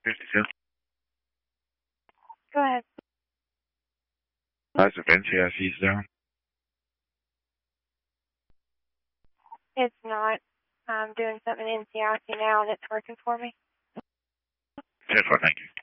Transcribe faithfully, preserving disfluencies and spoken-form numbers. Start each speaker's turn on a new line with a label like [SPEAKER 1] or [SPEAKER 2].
[SPEAKER 1] fifty-two.
[SPEAKER 2] Go ahead.
[SPEAKER 1] How's the vent C I Cs down?
[SPEAKER 2] It's not. I'm doing something in C I C now, and it's working for me.
[SPEAKER 1] ten four, thank you.